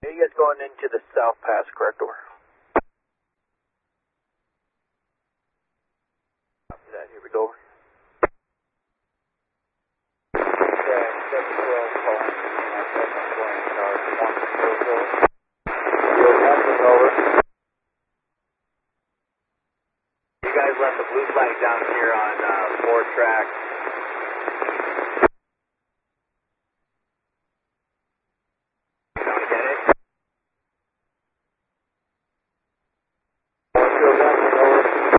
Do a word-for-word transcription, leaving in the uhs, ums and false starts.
Are you guys going into the South Pass, correct? Over. Copy that. Here we go. Yeah, seven twelve calling. My second flying car, one zero zero. You're passing over. You guys left the blue flag down here on uh, four track.